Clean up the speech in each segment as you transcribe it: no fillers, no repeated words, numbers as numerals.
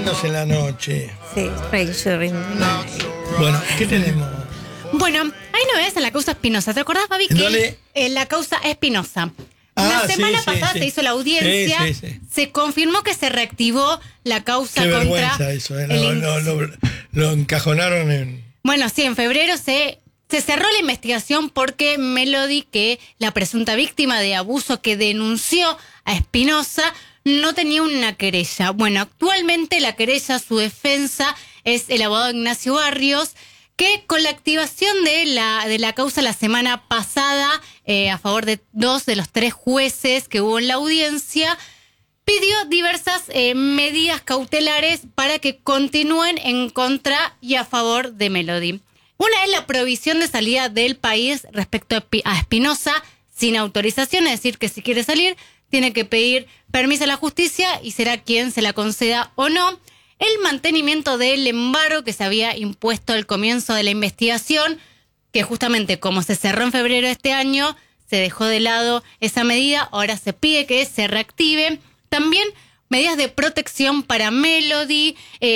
Regalándose en la noche. Sí, Treasuring. Bueno, ¿qué tenemos? Bueno, hay novedades en la causa Espinosa. ¿Te acordás, Fabi? ¿Dónde? Que la causa Espinosa. Ah, La semana sí, pasada sí. se hizo la audiencia, Sí. se confirmó que se reactivó la causa Qué contra... vergüenza eso, lo encajonaron en... Bueno, sí, en febrero se cerró la investigación porque Melody, que la presunta víctima de abuso que denunció a Espinosa, no tenía una querella. Bueno, actualmente la querella, su defensa, es el abogado Ignacio Barrios, que con la activación de la causa la semana pasada, a favor de 2 de los 3 jueces que hubo en la audiencia, pidió diversas medidas cautelares para que continúen en contra y a favor de Melody. Una es la prohibición de salida del país respecto a Espinosa sin autorización, es decir, que si quiere salir tiene que pedir permiso a la justicia y será quien se la conceda o no. El mantenimiento del embargo que se había impuesto al comienzo de la investigación, que justamente como se cerró en febrero de este año, se dejó de lado esa medida, ahora se pide que se reactive. También medidas de protección para Melody,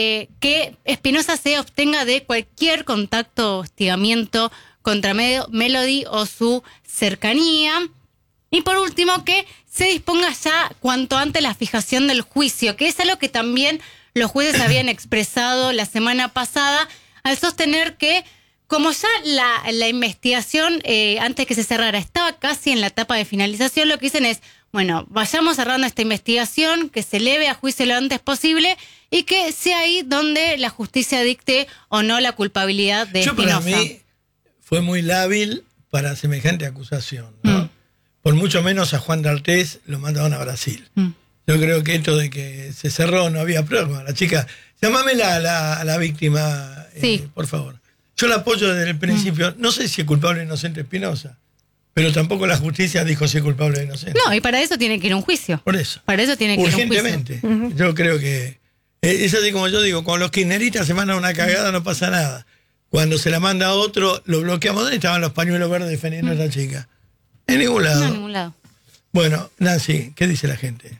que Espinosa se abstenga de cualquier contacto o hostigamiento contra Melody o su cercanía. Y por último, que se disponga ya cuanto antes la fijación del juicio, que es algo que también los jueces habían expresado la semana pasada al sostener que como ya la investigación, antes que se cerrara, estaba casi en la etapa de finalización, lo que dicen es, bueno, vayamos cerrando esta investigación, que se eleve a juicio lo antes posible y que sea ahí donde la justicia dicte o no la culpabilidad de Espinosa. Para mí fue muy lábil para semejante acusación, ¿no? Por mucho menos a Juan D'Artés lo mandaron a Brasil. Yo creo que esto de que se cerró no había prueba. La chica, llámame a la víctima, sí, por favor. Yo la apoyo desde el principio. No sé si es culpable o inocente Espinosa, pero tampoco la justicia dijo si es culpable o inocente. No, y para eso tiene que ir a un juicio. Por eso. Para eso tiene que ir a un juicio. Urgentemente. Yo creo que es así como yo digo, cuando los kirchneristas se mandan una cagada no pasa nada. Cuando se la manda a otro, lo bloqueamos. ¿Dónde estaban los pañuelos verdes defendiendo a esa chica? En ningún lado. No, en ningún lado. Bueno, Nancy, ¿qué dice la gente?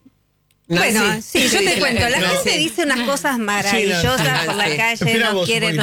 Bueno, sí, yo te cuento, la gente dice unas cosas maravillosas por la calle, nos quieren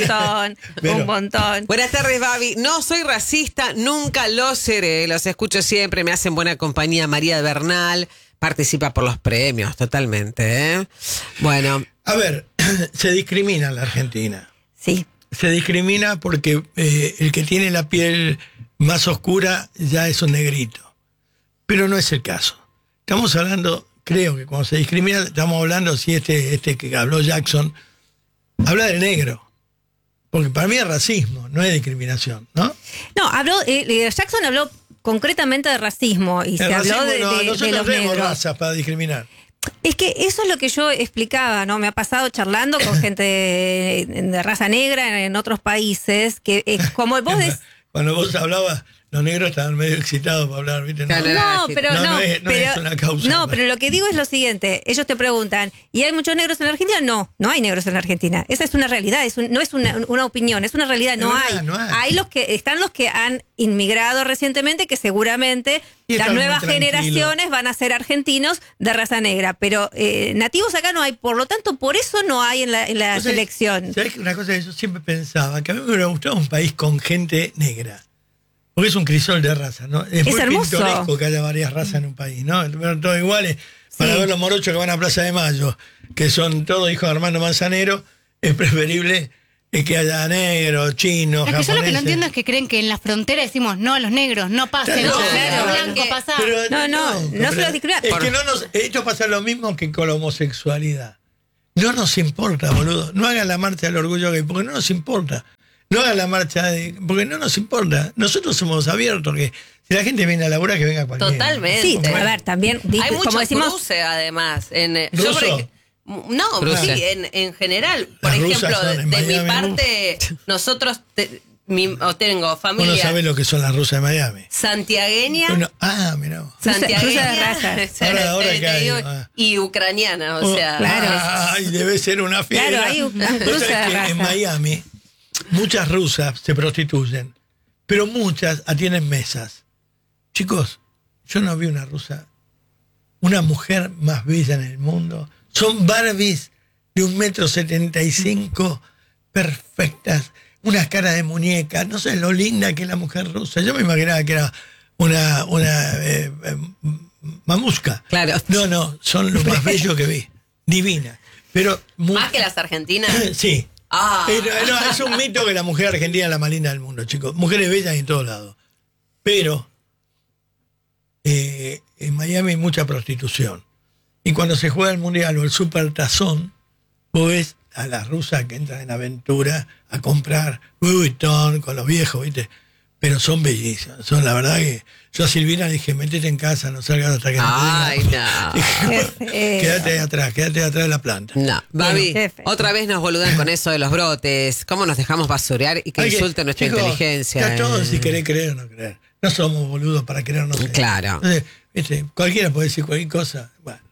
un montón. Buenas tardes, Babi. No soy racista, nunca lo seré, los escucho siempre, me hacen buena compañía. María Bernal participa por los premios, totalmente, ¿eh? Bueno. A ver, se discrimina en la Argentina. Sí. Se discrimina porque el que tiene la piel más oscura ya es un negrito. Pero no es el caso. Estamos hablando... Creo que cuando se discrimina, estamos hablando, si este que habló Jackson, habla del negro. Porque para mí es racismo, no es discriminación, ¿no? No, Jackson habló concretamente de racismo y se habló de los negros. Razas para discriminar. Es que eso es lo que yo explicaba, ¿no? Me ha pasado charlando con gente de raza negra en otros países, que como vos Cuando vos hablabas... Los negros estaban medio excitados para hablar, ¿viste? No, pero no es una causa. No, pero lo que digo es lo siguiente. Ellos te preguntan, ¿y hay muchos negros en la Argentina? No hay negros en la Argentina. Esa es una realidad, no es una opinión, es una realidad, no hay. Hay están los que han inmigrado recientemente, que seguramente las nuevas generaciones van a ser argentinos de raza negra. Pero nativos acá no hay, por lo tanto, por eso no hay en la selección. ¿Sabés una cosa que yo siempre pensaba? Que a mí me hubiera gustado un país con gente negra. Porque es un crisol de razas, ¿no? Es muy hermoso. Pintoresco que haya varias razas en un país, ¿no? Todos iguales. Para ver los morochos que van a Plaza de Mayo, que son todos hijos de Armando Manzanero, es preferible que haya negros, chinos, japoneses. Yo lo que no entiendo es que creen que en la frontera decimos, no, los negros, no pasen, los blancos pasan. No se los discrimina. Es que esto pasa lo mismo que con la homosexualidad. No nos importa, boludo. No hagan la marcha del orgullo gay, porque no nos importa. No hagan la marcha porque no nos importa. Nosotros somos abiertos, que si la gente viene a laburar, que venga cualquiera. Totalmente. Sí, a ver, también. Hay mucho cruce, además. En general. Por ejemplo, de mi parte, nosotros tengo familia. Uno sabe lo que son las rusas de Miami. Santiagueña. Mirá. Santiagueña. Ahora que hay, y ucraniana, o sea. Claro. Ay, debe ser una fiera. Claro, hay un cruce de raza. En Miami, muchas rusas se prostituyen, pero muchas atienden mesas. Chicos, yo no vi una rusa, una mujer más bella en el mundo. Son Barbies de 1,75 m, perfectas, unas caras de muñeca, no sé lo linda que es la mujer rusa. Yo me imaginaba que era una mamushka. Claro. No, son lo más bello que vi. Divina. Pero ¿Más que las argentinas? Sí. No, es un mito que la mujer argentina es la más linda del mundo, chicos. Mujeres bellas en todos lados. Pero en Miami hay mucha prostitución. Y cuando se juega el Mundial o el Supertazón, vos ves a las rusas que entran en aventura a comprar Louis Vuitton con los viejos, ¿viste? Pero son bellísimas. Son, la verdad que yo a Silvina le dije, métete en casa, no salgas hasta que no. Quédate atrás de la planta. No, Babi, otra vez nos boludan con eso de los brotes. ¿Cómo nos dejamos basurear y que insulten nuestra inteligencia? Está todo si querés creer o no creer. No somos boludos para creer o no creer. Claro. Entonces, ¿viste? Cualquiera puede decir cualquier cosa. Bueno.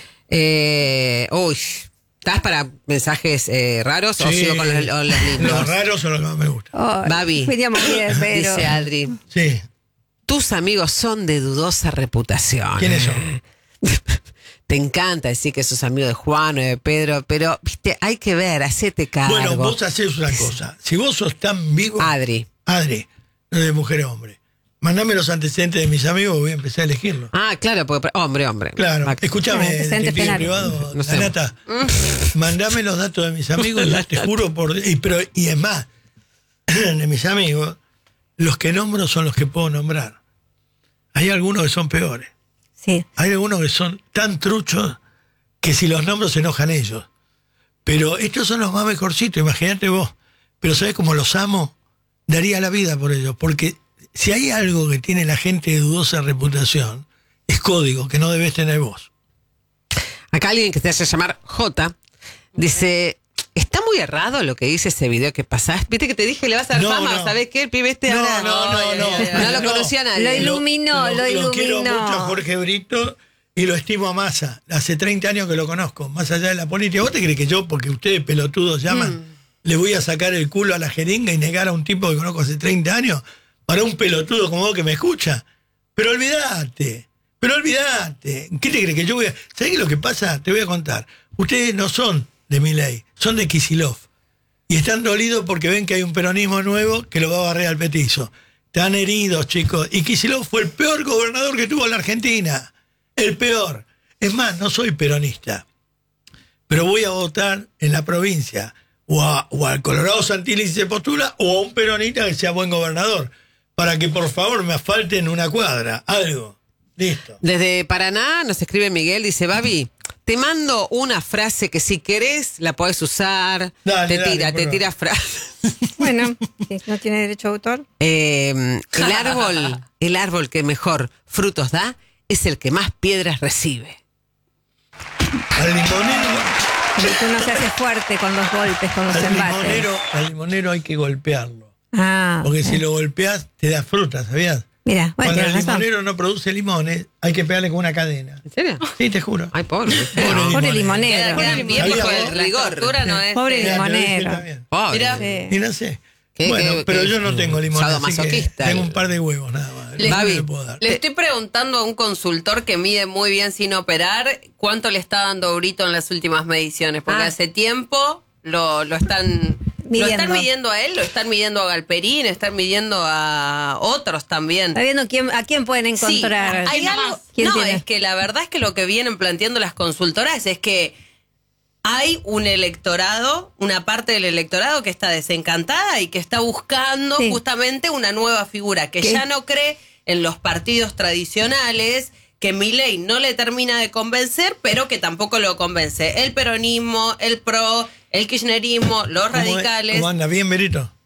¿Estás para mensajes raros o sigo con los lindos? Los raros son los que más me gustan. Babi, dice Adri. Sí. Tus amigos son de dudosa reputación. ¿Quiénes son? Te encanta decir que sos amigo de Juan o de Pedro, pero, viste, hay que ver, hacete cargo. Bueno, vos hacés una cosa. Si vos sos tan vivo... Adri, no de mujer a hombre. Mandame los antecedentes de mis amigos, voy a empezar a elegirlo. Claro, porque hombre. Claro, escúchame, detective privado, no sé. Anata, mandame los datos de mis amigos, te juro y es más, de mis amigos, los que nombro son los que puedo nombrar. Hay algunos que son peores. Sí. Hay algunos que son tan truchos que si los nombro se enojan ellos. Pero estos son los más mejorcitos, imagínate vos. Pero ¿sabés cómo los amo? Daría la vida por ellos, porque si hay algo que tiene la gente de dudosa reputación, es código que no debes tener vos. Acá alguien que se hace llamar J dice, está muy errado lo que dice ese video que pasás. Viste que te dije, le vas a dar fama, ¿sabés qué? El pibe ahora... No lo conocía nadie. Lo iluminó. Lo quiero mucho a Jorge Brito y lo estimo a Massa. Hace 30 años que lo conozco, más allá de la política. ¿Vos te crees que yo, porque ustedes pelotudos llaman, le voy a sacar el culo a la jeringa y negar a un tipo que conozco hace 30 años? Para un pelotudo como vos que me escucha. Pero olvídate. ¿Qué te crees que yo voy a...? ¿Sabés qué es lo que pasa? Te voy a contar. Ustedes no son de Milei, son de Kicillof. Y están dolidos porque ven que hay un peronismo nuevo que lo va a barrer al petizo. Están heridos, chicos. Y Kicillof fue el peor gobernador que tuvo la Argentina. El peor. Es más, no soy peronista. Pero voy a votar en la provincia. O al Colorado Santilli si se postula, o a un peronista que sea buen gobernador. Para que por favor me asfalten una cuadra, algo. Listo. Desde Paraná nos escribe Miguel, dice, Babi, te mando una frase que si querés la podés usar. Te tira frases. Bueno, ¿no tiene derecho a autor? El árbol que mejor frutos da es el que más piedras recibe. Al limonero... Porque uno se hace fuerte con los golpes, con los embates. Al limonero hay que golpearlo. Porque si lo golpeás, te da fruta, ¿sabías? Mira, bueno, cuando el limonero no produce limones, hay que pegarle con una cadena. ¿En serio? Sí, te juro. Ay, pobre limonero. Quedan bien porque el rigor. Pobre limonero. Pobre. Y no sé. Bueno, pero yo no tengo limones, así que tengo un par de huevos nada más. Le estoy preguntando a un consultor que mide muy bien sin operar cuánto le está dando Brito en las últimas mediciones, porque hace tiempo lo están midiendo a él, lo están midiendo a Galperín, están midiendo a otros también. Está viendo a quién pueden encontrar. Sí, hay algo, es que la verdad es que lo que vienen planteando las consultoras es que hay un electorado, una parte del electorado que está desencantada y que está buscando justamente una nueva figura, que ya no cree en los partidos tradicionales, que Milei no le termina de convencer, pero que tampoco lo convence. El peronismo, el PRO, el kirchnerismo, los radicales. ¿Cómo anda? ¿Bien, Berito?